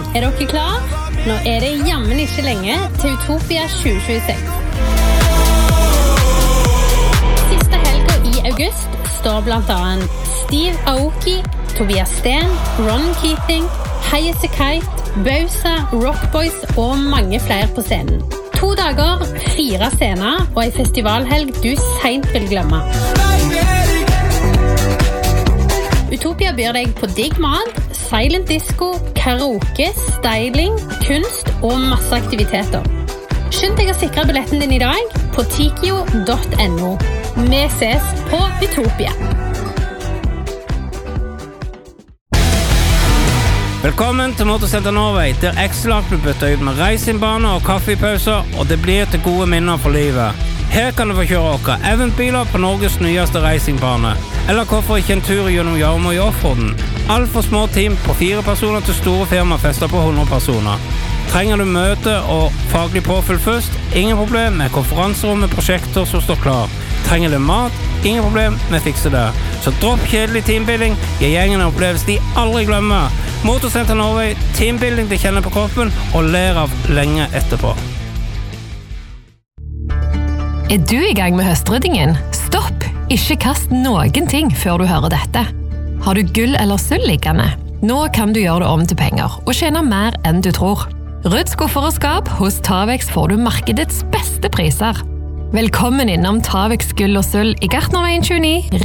dere klar? Nå det jammen ikke lenge til Utopia 2026. Siste helgen I august står blant annet Steve Aoki, Tobias Sten, Ron Keating, Highas a Kite, Bowser, Rock Boys og mange flere på scenen. 2 dager, 4 scener og en festivalhelg du sent vil glemme. Utopia byr deg på digg mat, silent disco, karaoke, styling, kunst og masse aktiviteter. Skynd deg å sikre billetten din I dag på tikio.no. Vi ses på Utopia. Velkommen til Motorsenter Norway, der X-Lark blir byttet ut med racingbaner og kaffepauser, og det blir til gode minner for livet. Her kan du få kjøre dere eventbiler på Norges nyeste racingbane, eller hvorfor ikke en tur gjennom Jarmo I Offroaden. Alt for små team på 4 personer til store firmafester på 100 personer. Trenger du møte og faglig påfyll først? Ingen problem med konferanserom med prosjekter som står klar. Trenger du mat? Ingen problem, vi fikser det. Så dropp kjedelig teambuilding, gi gjengen en opplevelse de aldri glemmer. Motorsenter Norway, teambuilding de kjenner på kroppen og ler av lenge etterpå. Du I gang med høstryddingen? Stopp! Ikke kast noen ting før du hører dette. Har du gull eller sølv liggende? Nå kan du gjøre det om til penger og tjene mer enn du tror. Rydd skuffer og skap, hos Tavex får du markedets beste priser. Velkommen innom Tavex gull og sølv I Gartnerveien 29.